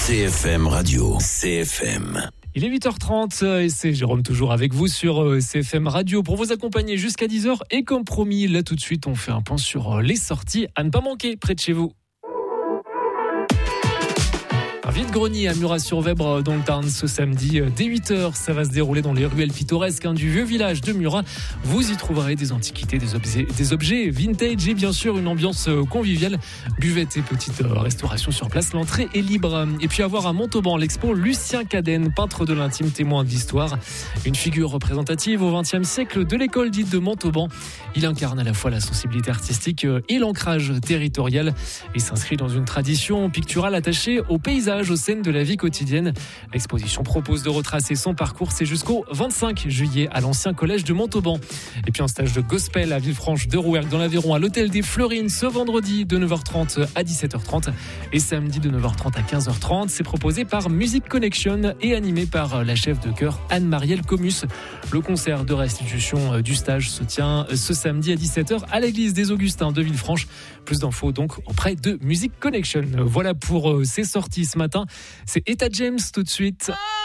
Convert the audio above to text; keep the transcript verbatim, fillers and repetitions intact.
C F M Radio, C F M. Il est huit heures trente et c'est Jérôme toujours avec vous sur C F M Radio pour vous accompagner jusqu'à dix heures. Et comme promis, là tout de suite, on fait un point sur les sorties à ne pas manquer près de chez vous. Un vide-grenier à Murat-sur-Vèbre dans le Tarn ce samedi dès huit heures. Ça va se dérouler dans les ruelles pittoresques hein, du vieux village de Murat. Vous y trouverez des antiquités, des objets, des objets vintage et bien sûr une ambiance conviviale. Buvette et petite restauration sur place. L'entrée est libre. Et puis à voir à Montauban l'expo Lucien Cadenne, peintre de l'intime, témoin d'histoire. Une figure représentative au vingtième siècle de l'école dite de Montauban. Il incarne à la fois la sensibilité artistique et l'ancrage territorial. Il s'inscrit dans une tradition picturale attachée au paysage, aux scènes de la vie quotidienne. L'exposition propose de retracer son parcours. C'est jusqu'au vingt-cinq juillet à l'ancien collège de Montauban. Et puis un stage de gospel à Villefranche de Rouergue dans l'Aveyron à l'hôtel des Fleurines ce vendredi de neuf heures trente à dix-sept heures trente et samedi de neuf heures trente à quinze heures trente. C'est proposé par Music Connection et animé par la chef de chœur Anne-Marielle Comus. Le concert de restitution du stage se tient ce samedi à dix-sept heures à l'église des Augustins de Villefranche. Plus d'infos donc auprès de Music Connection. Voilà pour ces sorties ce matin. C'est Etta James tout de suite.